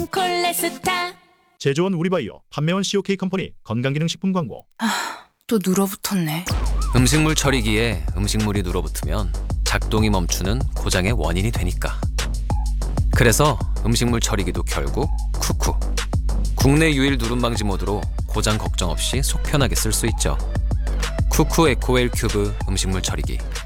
콜레스타. 제조원 우리바이오, 판매원 COK 컴퍼니 건강기능식품 광고. 또 눌어붙었네. 음식물 처리기에 음식물이 눌어붙으면 작동이 멈추는 고장의 원인이 되니까. 그래서 음식물 처리기도 결국 쿠쿠. 국내 유일 누름 방지 모드로 고장 걱정 없이 속 편하게 쓸 수 있죠. 쿠쿠 에코웰 큐브 음식물 처리기.